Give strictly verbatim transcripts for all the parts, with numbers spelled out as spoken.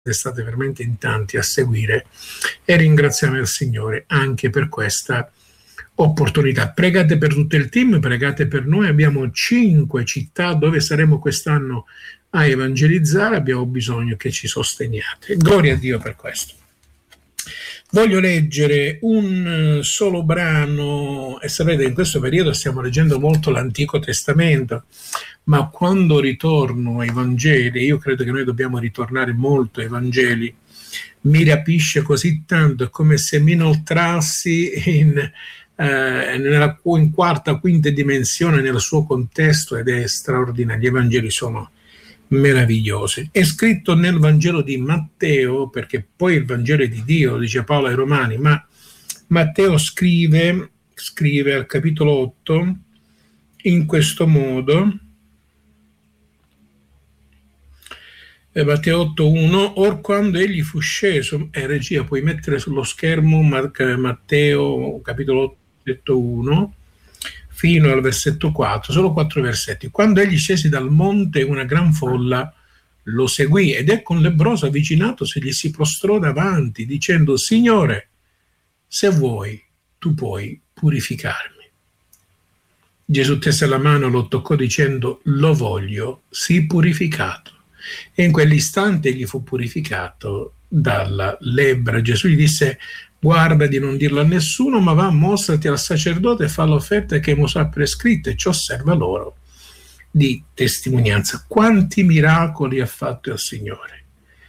state veramente in tanti a seguire e ringraziamo il Signore anche per questa opportunità. Pregate per tutto il team, pregate per noi. Abbiamo cinque città dove saremo quest'anno a evangelizzare, abbiamo bisogno che ci sosteniate. Gloria a Dio per questo. Voglio leggere un solo brano, e sapete in questo periodo stiamo leggendo molto l'Antico Testamento, ma quando ritorno ai Vangeli, io credo che noi dobbiamo ritornare molto ai Vangeli, mi rapisce così tanto, è come se mi inoltrassi in, eh, nella in quarta, quinta dimensione nel suo contesto, ed è straordinario. Gli Evangeli sono meravigliosi. È scritto nel Vangelo di Matteo, perché poi il Vangelo è di Dio, dice Paolo ai Romani, ma Matteo scrive, scrive al capitolo otto in questo modo, Matteo otto uno, or quando egli fu sceso, eh, regia, puoi mettere sullo schermo Matteo capitolo otto uno fino al versetto quattro, solo quattro versetti. Quando egli scese dal monte, una gran folla lo seguì, ed ecco un lebbroso avvicinatosi gli si prostrò davanti, dicendo: Signore, se vuoi, tu puoi purificarmi. Gesù tese la mano, lo toccò dicendo: lo voglio, sii purificato. E in quell'istante egli fu purificato dalla lebbra. Gesù gli disse: guarda di non dirlo a nessuno, ma va, mostrati al sacerdote e fa l'offerta che Mosè ha prescritto, e ciò serva loro di testimonianza. Quanti miracoli ha fatto il Signore?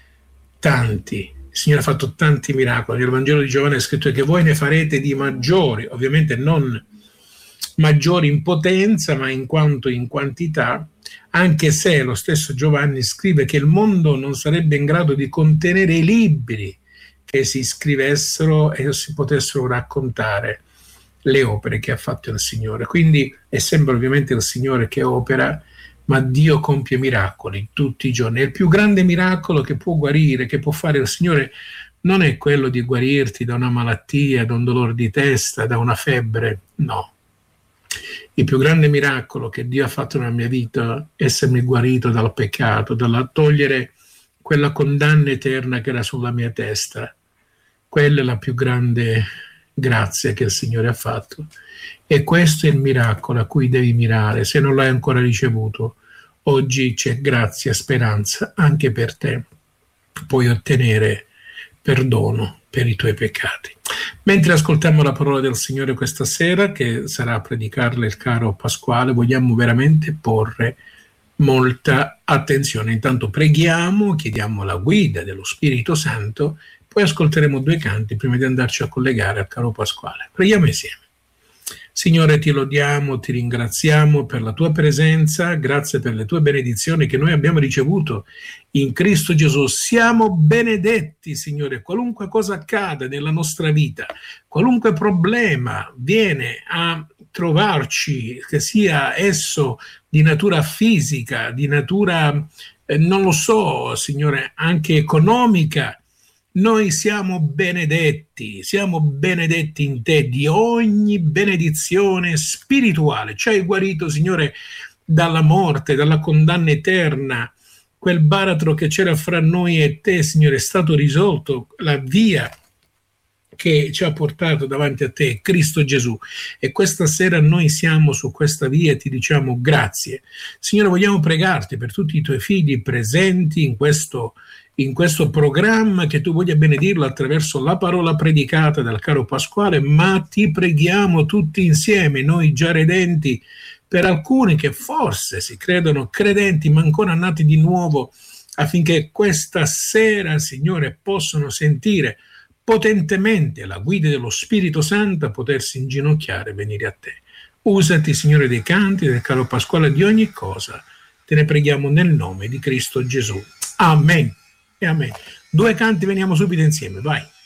Tanti. Il Signore ha fatto tanti miracoli. Nel Vangelo di Giovanni è scritto che voi ne farete di maggiori, ovviamente non maggiori in potenza, ma in quanto in quantità, anche se lo stesso Giovanni scrive che il mondo non sarebbe in grado di contenere i libri che si scrivessero e si potessero raccontare le opere che ha fatto il Signore. Quindi è sempre ovviamente il Signore che opera, ma Dio compie miracoli tutti i giorni. Il più grande miracolo che può guarire, che può fare il Signore, non è quello di guarirti da una malattia, da un dolore di testa, da una febbre, no. Il più grande miracolo che Dio ha fatto nella mia vita è essermi guarito dal peccato, dalla togliere quella condanna eterna che era sulla mia testa. Quella è la più grande grazia che il Signore ha fatto. E questo è il miracolo a cui devi mirare. Se non l'hai ancora ricevuto, oggi c'è grazia, speranza anche per te. Puoi ottenere perdono per i tuoi peccati. Mentre ascoltiamo la parola del Signore questa sera, che sarà a predicarla il caro Pasquale, vogliamo veramente porre molta attenzione. Intanto preghiamo, chiediamo la guida dello Spirito Santo, poi ascolteremo due canti prima di andarci a collegare al caro Pasquale. Preghiamo insieme. Signore, ti lodiamo, ti ringraziamo per la tua presenza, grazie per le tue benedizioni che noi abbiamo ricevuto in Cristo Gesù. Siamo benedetti, Signore, qualunque cosa accada nella nostra vita, qualunque problema viene a trovarci, che sia esso di natura fisica, di natura, eh, non lo so, Signore, anche economica, noi siamo benedetti, siamo benedetti in te di ogni benedizione spirituale. Ci hai guarito, Signore, dalla morte, dalla condanna eterna. Quel baratro che c'era fra noi e te, Signore, è stato risolto. La via che ci ha portato davanti a te, Cristo Gesù. E questa sera noi siamo su questa via e ti diciamo grazie. Signore, vogliamo pregarti per tutti i tuoi figli presenti in questo in questo programma, che tu voglia benedirlo attraverso la parola predicata dal caro Pasquale, ma ti preghiamo tutti insieme, noi già redenti, per alcuni che forse si credono credenti ma ancora nati di nuovo, affinché questa sera, Signore, possano sentire potentemente la guida dello Spirito Santo a potersi inginocchiare e venire a te. Usati, Signore, dei canti del caro Pasquale, di ogni cosa, te ne preghiamo nel nome di Cristo Gesù. Amen. E amen. Due canti, veniamo subito insieme, vai.